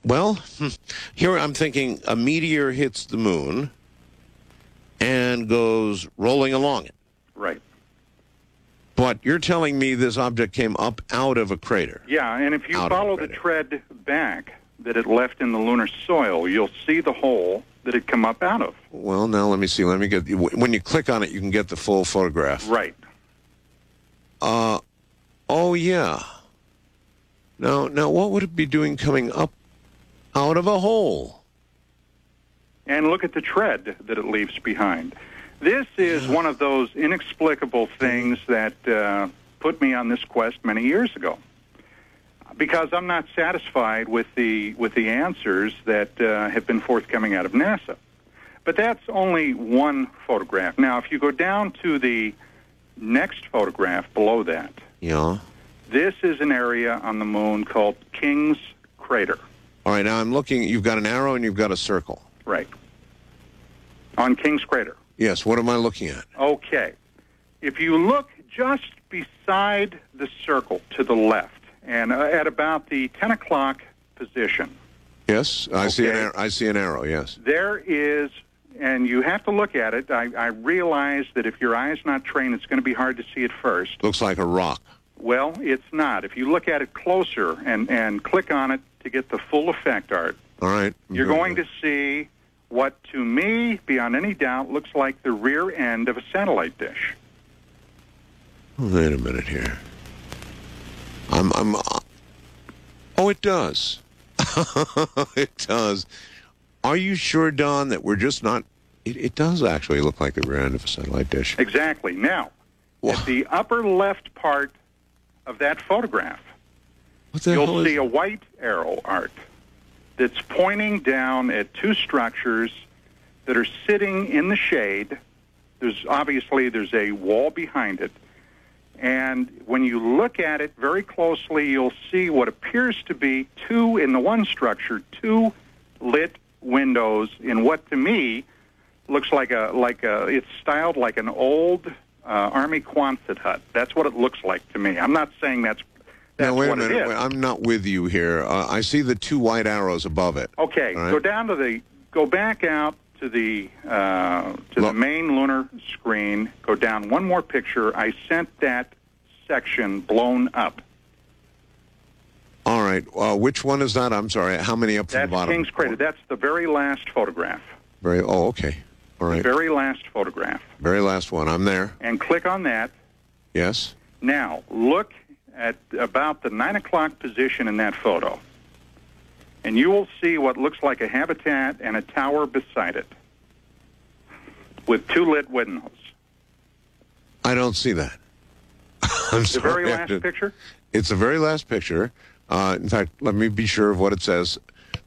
Well, here I'm thinking a meteor hits the moon and goes rolling along it. Right. But you're telling me this object came up out of a crater. Yeah, and if you follow the tread back that it left in the lunar soil, you'll see the hole that it come up out of. Well, now let me see. Let me get. When you click on it, you can get the full photograph. Right. Oh yeah. Now, what would it be doing coming up out of a hole? And look at the tread that it leaves behind. This is one of those inexplicable things that put me on this quest many years ago, because I'm not satisfied with the answers that have been forthcoming out of NASA. But that's only one photograph. Now, if you go down to the next photograph below that, yeah, this is an area on the moon called King's Crater. All right, now I'm looking. You've got an arrow and you've got a circle. Right. On King's Crater. Yes, what am I looking at? Okay. If you look just beside the circle to the left, and at about the 10 o'clock position. Yes, I see an arrow, yes. There is, and you have to look at it. I realize that if your eye's not trained, it's going to be hard to see it first. Looks like a rock. Well, it's not. If you look at it closer and click on it to get the full effect, Art, all right, you're going to see what, to me, beyond any doubt, looks like the rear end of a satellite dish. Wait a minute here. Oh, it does. It does. Are you sure, Don, that we're just not... It does actually look like the rear end of a satellite dish. Exactly. Now, at the upper left part of that photograph, you'll see a white arrow, Art, that's pointing down at two structures that are sitting in the shade. There's a wall behind it. And when you look at it very closely, you'll see what appears to be in the one structure, two lit windows in what to me looks like it's styled like an old Army Quonset hut. That's what it looks like to me. I'm not saying that's now, wait a what minute. it is. I'm not with you here. I see the two white arrows above it. Okay, right? Go back out to the main lunar screen. Go down one more picture. I sent that section blown up. All right. Which one is that? I'm sorry. How many up from the bottom? That's King's Crater. That's the very last photograph. Okay. All right. The very last photograph. Very last one. I'm there. And click on that. Yes. Now, look at about the 9 o'clock position in that photo. And you will see what looks like a habitat and a tower beside it with two lit windows. I don't see that. I'm the sorry. Very last picture? It's the very last picture. In fact, let me be sure of what it says.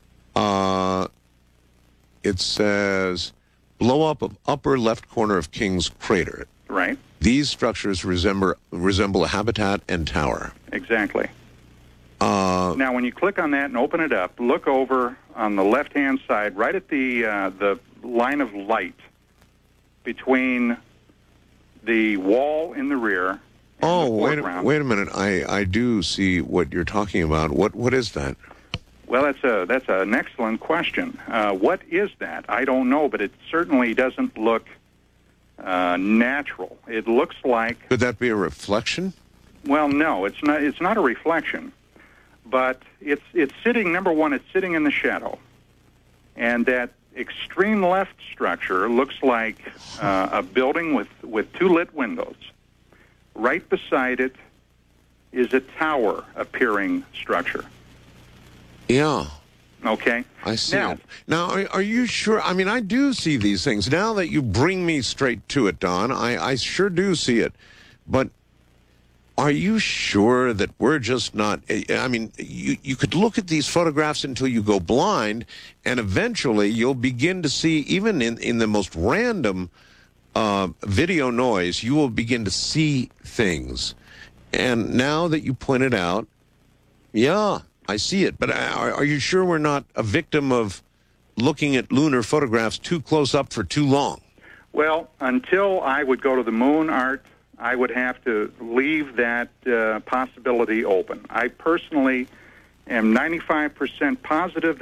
It says, blow up of upper left corner of King's Crater. Right. These structures resemble a habitat and tower. Exactly. Now, when you click on that and open it up, look over on the left-hand side, right at the line of light between the wall in the rear. Oh, wait a minute. I do see what you're talking about. What is that? Well, that's an excellent question. What is that? I don't know, but it certainly doesn't look natural. It looks like... Could that be a reflection? Well, no, it's not. It's not a reflection, but it's sitting. Number one, it's sitting in the shadow, and that extreme left structure looks like a building with two lit windows. Right beside it is a tower-appearing structure. Yeah. Okay. I see it. Now, are you sure? I mean, I do see these things. Now that you bring me straight to it, Don, I sure do see it. But are you sure that we're just not... I mean, you could look at these photographs until you go blind, and eventually you'll begin to see, even in the most random video noise, you will begin to see things. And now that you point it out, yeah, I see it. But are you sure we're not a victim of looking at lunar photographs too close up for too long? Well, until I would go to the moon, Art, I would have to leave that possibility open. I personally am 95% positive